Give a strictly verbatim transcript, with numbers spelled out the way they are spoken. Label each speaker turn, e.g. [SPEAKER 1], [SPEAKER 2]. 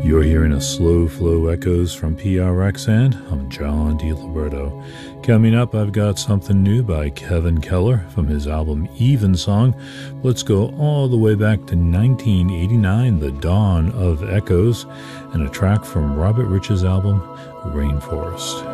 [SPEAKER 1] You're hearing a slow flow echoes from P R X, and I'm John DiLiberto. Coming up, I've got something new by Kevin Keller from his album Evensong. Let's go all the way back to nineteen eighty-nine, The Dawn of Echoes, and a track from Robert Rich's album Rainforest.